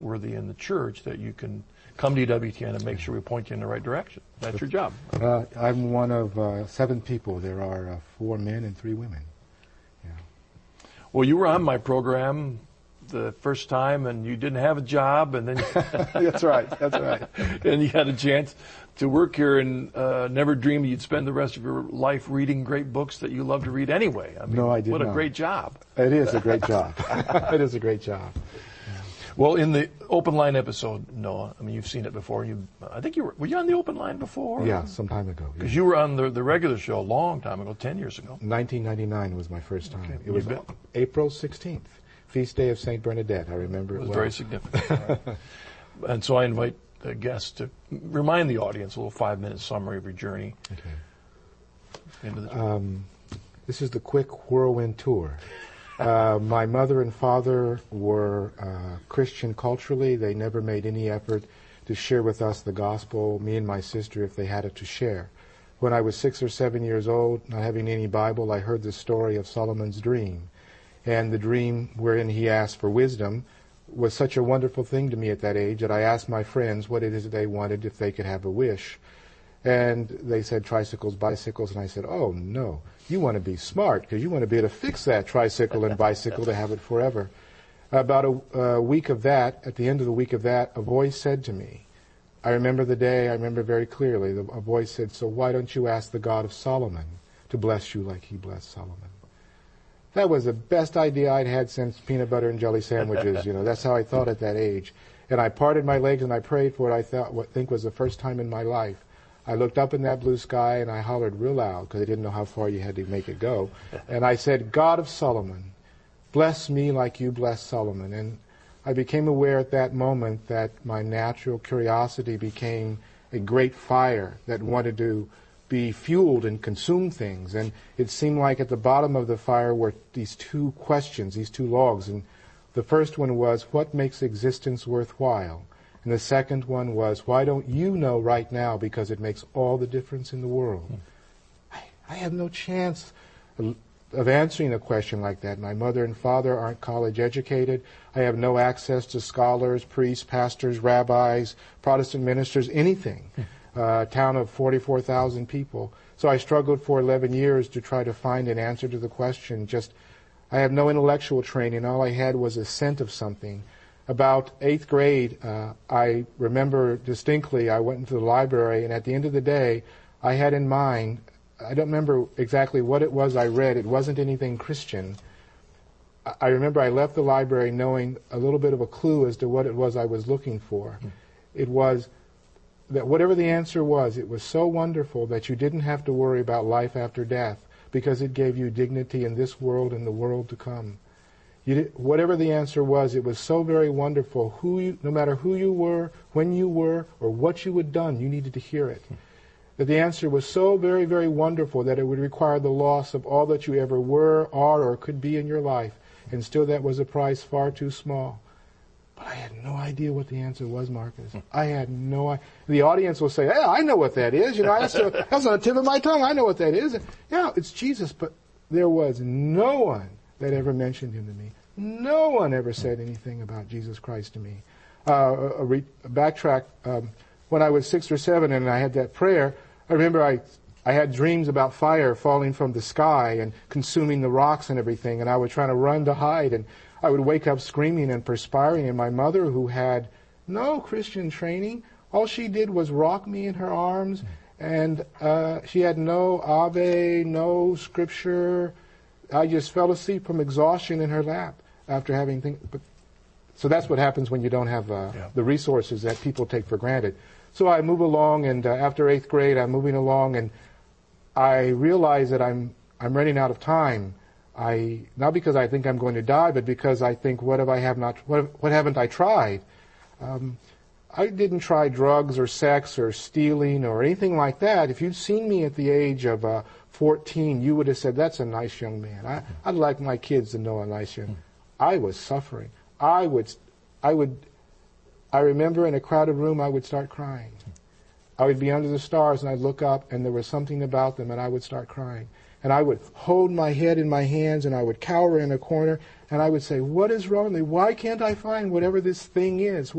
trustworthy in the church that you can come to EWTN and make sure we point you in the right direction. That's your job. I'm one of 7 people. There are 4 men and 3 women. Yeah. Well, you were on my program the first time, and you didn't have a job, and then That's right. That's right. and you had a chance to work here, and never dreamed you'd spend the rest of your life reading great books that you love to read anyway. I mean, No, I did what not. a great job! It is a great job. It is a great job. Well, in the Open Line episode, Noah, I mean, you've seen it before. I think were you on the Open Line before? Yeah, some time ago. Because you were on the regular show a long time ago, 10 years ago. 1999 was my first time. Okay. It was April 16th, feast day of Saint Bernadette. I remember it It was well. very significant. And so I invite the guests to remind the audience a little 5-minute summary of your journey into the This is the quick whirlwind tour. My mother and father were Christian culturally. They never made any effort to share with us the gospel, me and my sister, if they had it to share. When I was 6 or 7 years old, not having any Bible, I heard the story of Solomon's dream. And the dream wherein he asked for wisdom was such a wonderful thing to me at that age that I asked my friends what it is they wanted if they could have a wish. And they said tricycles, bicycles, and I said, oh, no, you want to be smart because you want to be able to fix that tricycle and bicycle to have it forever. About a week of that, at the end of the week of that, a voice said to me, I remember the day, I remember very clearly, a voice said, so why don't you ask the God of Solomon to bless you like he blessed Solomon? That was the best idea I'd had since peanut butter and jelly sandwiches. That's how I thought at that age. And I parted my legs and I prayed for what I think was the first time in my life. I looked up in that blue sky and I hollered real loud because I didn't know how far you had to make it go. And I said, God of Solomon, bless me like you blessed Solomon. And I became aware at that moment that my natural curiosity became a great fire that wanted to be fueled and consume things. And it seemed like at the bottom of the fire were these 2 questions, these 2 logs. And the first one was, what makes existence worthwhile? And the second one was, why don't you know right now because it makes all the difference in the world? I have no chance of answering a question like that. My mother and father aren't college educated. I have no access to scholars, priests, pastors, rabbis, Protestant ministers, anything. A town of 44,000 people. So I struggled for 11 years to try to find an answer to the question. I have no intellectual training. All I had was a scent of something. About 8th grade, I remember distinctly, I went into the library, and at the end of the day, I had in mind, I don't remember exactly what it was I read. It wasn't anything Christian. I remember I left the library knowing a little bit of a clue as to what it was I was looking for. It was that whatever the answer was, it was so wonderful that you didn't have to worry about life after death because it gave you dignity in this world and the world to come. Whatever the answer was, it was so very wonderful. No matter who you were, when you were, or what you had done, you needed to hear it. That the answer was so very, very wonderful that it would require the loss of all that you ever were, are, or could be in your life. And still that was a price far too small. But I had no idea what the answer was, Marcus. I had no idea. The audience will say, yeah, I know what that is. That's on the tip of my tongue. I know what that is. Yeah, it's Jesus. But there was no one that ever mentioned him to me. No one ever said anything about Jesus Christ to me. Backtrack. When I was 6 or 7 and I had that prayer, I remember I had dreams about fire falling from the sky and consuming the rocks and everything, and I would try to run to hide, and I would wake up screaming and perspiring, and my mother, who had no Christian training, all she did was rock me in her arms, and she had no Ave, no scripture. I just fell asleep from exhaustion in her lap after having things. So that's what happens when you don't have the resources that people take for granted. So I move along, and after 8th grade, I'm moving along, and I realize that I'm running out of time. Not because I think I'm going to die, but because I think, what haven't I tried? I didn't try drugs or sex or stealing or anything like that. If you'd seen me at the age of 14, you would have said, that's a nice young man. I'd like my kids to know a nice young man. I was suffering. I remember in a crowded room, I would start crying. I would be under the stars, and I'd look up, and there was something about them, and I would start crying. And I would hold my head in my hands, and I would cower in a corner, and I would say, what is wrong with me? Why can't I find whatever this thing is?